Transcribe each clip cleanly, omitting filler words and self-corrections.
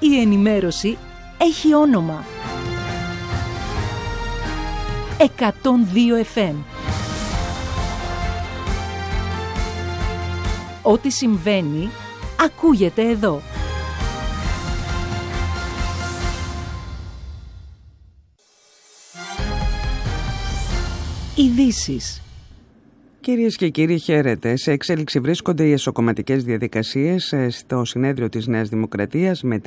Η ενημέρωση έχει όνομα. 102 FM. Ό,τι συμβαίνει, ακούγεται εδώ. Ειδήσεις. Κυρίες και κύριοι, χαίρετε. Σε εξέλιξη βρίσκονται οι εσωκομματικές διαδικασίες στο συνέδριο της Νέας Δημοκρατίας, με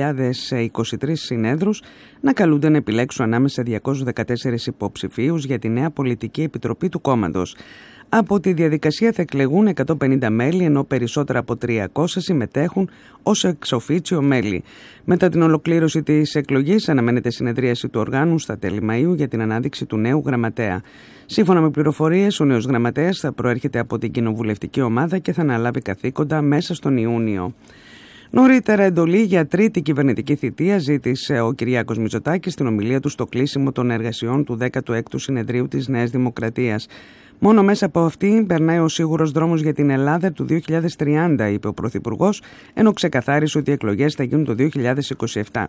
3.023 συνέδρους να καλούνται να επιλέξουν ανάμεσα σε 214 υποψηφίους για τη νέα πολιτική επιτροπή του κόμματος. Από τη διαδικασία θα εκλεγούν 150 μέλη, ενώ περισσότερα από 300 συμμετέχουν ως εξοφίτσιο μέλη. Μετά την ολοκλήρωση της εκλογής αναμένεται συνεδρίαση του οργάνου στα τέλη Μαΐου για την ανάδειξη του νέου γραμματέα. Σύμφωνα με πληροφορίες, ο νέος γραμματέας θα προέρχεται από την κοινοβουλευτική ομάδα και θα αναλάβει καθήκοντα μέσα στον Ιούνιο. Νωρίτερα, εντολή για τρίτη κυβερνητική θητεία ζήτησε ο Κυριάκος Μητσοτάκης στην ομιλία του στο κλείσιμο των εργασιών του 16ου συνεδρίου της Νέας Δημοκρατίας. Μόνο μέσα από αυτήν περνάει ο σίγουρος δρόμος για την Ελλάδα του 2030, είπε ο Πρωθυπουργός, ενώ ξεκαθάρισε ότι οι εκλογές θα γίνουν το 2027.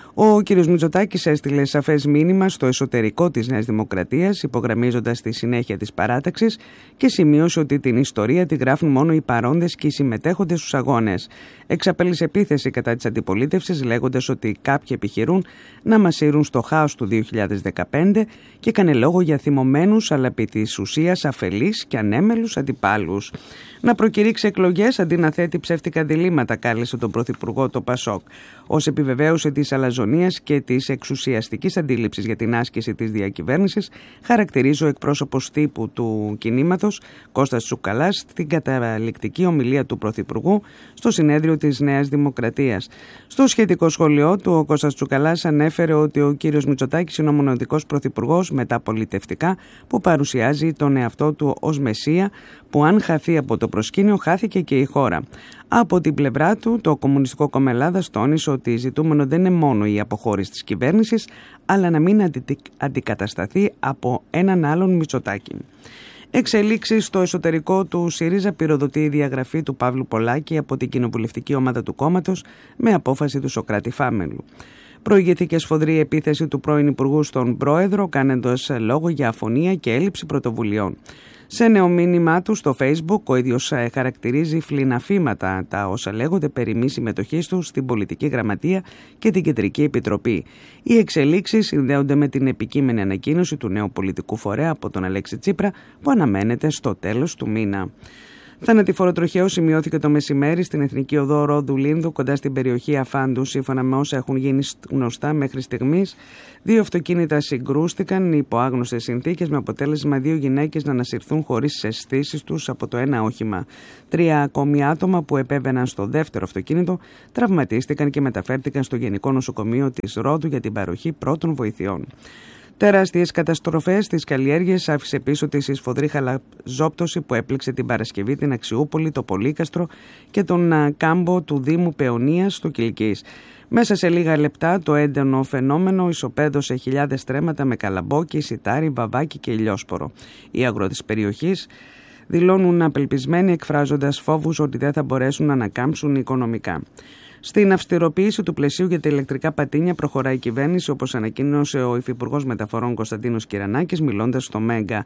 Ο κ. Μητσοτάκης έστειλε σαφές μήνυμα στο εσωτερικό της Νέας Δημοκρατίας, υπογραμμίζοντας τη συνέχεια της παράταξης, και σημείωσε ότι την ιστορία τη γράφουν μόνο οι παρόντες και οι συμμετέχοντες στους αγώνες. Εξαπέλυσε επίθεση κατά της αντιπολίτευσης, λέγοντας ότι κάποιοι επιχειρούν να μασείρουν στο χάος του 2015 και έκανε λόγο για θυμωμένους αλλά επί της ουσίας αφελείς και ανέμελους αντιπάλους. Να προκηρύξει εκλογές αντί να θέτει ψεύτικα διλήμματα, κάλεσε τον Πρωθυπουργό το Πασόκ. Ως επιβεβαίωση της αλαζονίας και της εξουσιαστικής αντίληψης για την άσκηση της διακυβέρνησης, χαρακτηρίζει ο εκπρόσωπος τύπου του κινήματος, Κώστας Τσουκαλάς, στην καταληκτική ομιλία του Πρωθυπουργού στο συνέδριο της Νέας Δημοκρατίας. Στο σχετικό σχόλιο του, ο Κώστας Τσουκαλάς ανέφερε ότι ο κύριος Μητσοτάκης είναι ο μοναδικός πρωθυπουργός μεταπολιτευτικά που παρουσιάζει τον εαυτό του ως μεσία, που αν χαθεί από το προσκήνιο χάθηκε και η χώρα. Από την πλευρά του, το Κομμουνιστικό Κόμμα Ελλάδας τόνισε ότι ζητούμενο δεν είναι μόνο η αποχώρηση της κυβέρνησης, αλλά να μην αντικατασταθεί από έναν άλλον Μητσοτάκη. Εξελίξεις στο εσωτερικό του ΣΥΡΙΖΑ πυροδοτεί η διαγραφή του Παύλου Πολάκη από την κοινοβουλευτική ομάδα του κόμματος με απόφαση του Σωκράτη Φάμελου. Προηγήθηκε σφοδρή επίθεση του πρώην Υπουργού στον Πρόεδρο, κάνοντας λόγο για αφωνία και έλλειψη πρωτοβουλειών. Σε νέο μήνυμά του στο Facebook, ο ίδιος χαρακτηρίζει φλιναφήματα τα όσα λέγονται περί μη συμμετοχής του στην Πολιτική Γραμματεία και την Κεντρική Επιτροπή. Οι εξελίξεις συνδέονται με την επικείμενη ανακοίνωση του νέου πολιτικού φορέα από τον Αλέξη Τσίπρα, που αναμένεται στο τέλος του μήνα. Θανατηφόρο τροχαίο σημειώθηκε το μεσημέρι στην Εθνική Οδό Ρόδου Λίνδου, κοντά στην περιοχή Αφάντου. Σύμφωνα με όσα έχουν γίνει γνωστά μέχρι στιγμής, 2 αυτοκίνητα συγκρούστηκαν υπό άγνωστες συνθήκες, με αποτέλεσμα 2 γυναίκες να ανασυρθούν χωρίς τις αισθήσεις τους από το ένα όχημα. 3 ακόμη άτομα που επέβαιναν στο δεύτερο αυτοκίνητο τραυματίστηκαν και μεταφέρθηκαν στο Γενικό Νοσοκομείο της Ρόδου για την παροχή πρώτων βοηθειών. Τεράστιες καταστροφές στις καλλιέργειες άφησε πίσω της η σφοδρή χαλαζόπτωση που έπληξε την Παρασκευή την Αξιούπολη, το Πολύκαστρο και τον κάμπο του Δήμου Παιωνίας στο Κιλκής. Μέσα σε λίγα λεπτά το έντονο φαινόμενο ισοπαίδωσε χιλιάδες στρέμματα με καλαμπόκι, σιτάρι, βαβάκι και ηλιόσπορο. Οι αγρότες της περιοχής δηλώνουν απελπισμένοι, εκφράζοντας φόβους ότι δεν θα μπορέσουν να ανακάμψουν οικονομικά. Στην αυστηροποίηση του πλαισίου για τα ηλεκτρικά πατίνια προχωράει η κυβέρνηση, όπως ανακοίνωσε ο Υφυπουργός Μεταφορών Κωνσταντίνος Κυρανάκης, μιλώντας στο Μέγκα.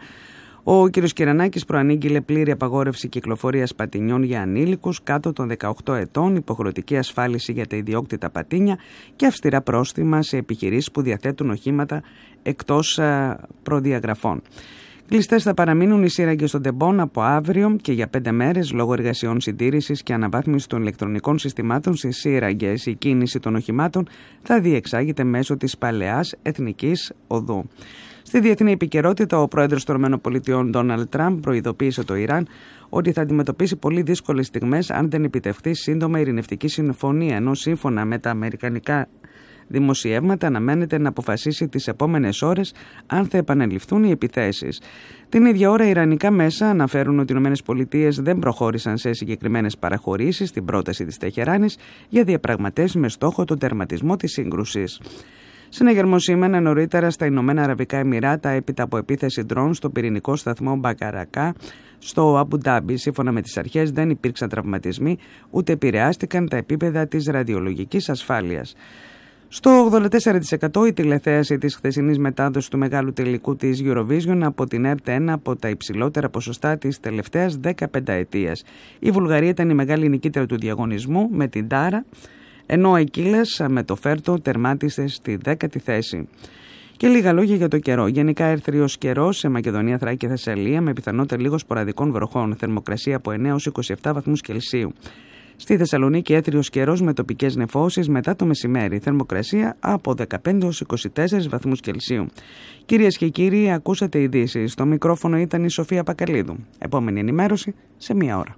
Ο κ. Κυρανάκης προανήγγειλε πλήρη απαγόρευση κυκλοφορίας πατινιών για ανήλικους κάτω των 18 ετών, υποχρεωτική ασφάλιση για τα ιδιόκτητα πατίνια και αυστηρά πρόστιμα σε επιχειρήσεις που διαθέτουν οχήματα εκτός προδιαγραφών. Κλειστές θα παραμείνουν οι σύραγγες των τεμπών από αύριο και για 5 μέρες λόγω εργασιών συντήρησης και αναβάθμισης των ηλεκτρονικών συστημάτων στις σύραγγες. Η κίνηση των οχημάτων θα διεξάγεται μέσω της παλαιάς Εθνικής Οδού. Στη διεθνή επικαιρότητα, ο πρόεδρος των ΗΠΑ, Ντόναλντ Τραμπ, προειδοποίησε το Ιράν ότι θα αντιμετωπίσει πολύ δύσκολες στιγμές αν δεν επιτευχθεί σύντομα ειρηνευτική συμφωνία, ενώ σύμφωνα με τα αμερικανικά δημοσιεύματα αναμένεται να αποφασίσει τις επόμενες ώρες αν θα επαναληφθούν οι επιθέσεις. Την ίδια ώρα, ιρανικά μέσα αναφέρουν ότι οι ΗΠΑ δεν προχώρησαν σε συγκεκριμένες παραχωρήσεις στην πρόταση της Τεχεράνης για διαπραγματεύσεις με στόχο τον τερματισμό της σύγκρουσης. Συναγερμό σήμαινε νωρίτερα στα Ηνωμένα Αραβικά Εμιράτα έπειτα από επίθεση ντρόουν στο πυρηνικό σταθμό Μπακαρακά στο Αμπου Ντάμπι. Σύμφωνα με τις αρχές δεν υπήρξαν τραυματισμοί ούτε επηρεάστηκαν τα επίπεδα της ραδιολογικής ασφάλειας. Στο 84% η τηλεθέαση της χθεσινής μετάδοσης του μεγάλου τελικού της Eurovision από την ΕΡΤ1 από τα υψηλότερα ποσοστά της τελευταίας 15 ετίας. Η Βουλγαρία ήταν η μεγάλη νικήτρια του διαγωνισμού με την Τάρα, ενώ ο Εκκίλας με το Φέρτο τερμάτισε στη 10η θέση. Και λίγα λόγια για το καιρό. Γενικά έρθριος καιρός σε Μακεδονία, Θράκη και Θεσσαλία με πιθανότητα λίγο σποραδικών βροχών. Θερμοκρασία από 9 έως 27 βαθμούς Κελσίου. Στη Θεσσαλονίκη έθριος καιρός με τοπικές νεφώσεις μετά το μεσημέρι. Θερμοκρασία από 15 έως 24 βαθμούς Κελσίου. Κυρίες και κύριοι, ακούσατε ειδήσεις. Στο μικρόφωνο ήταν η Σοφία Πακαλίδου. Επόμενη ενημέρωση σε 1 ώρα.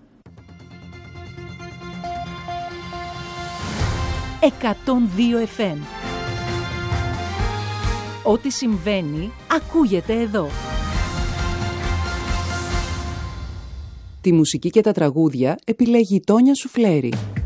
102 FM. Ό,τι συμβαίνει, ακούγεται εδώ. Τη μουσική και τα τραγούδια επιλέγει η Τόνια Σουφλέρη.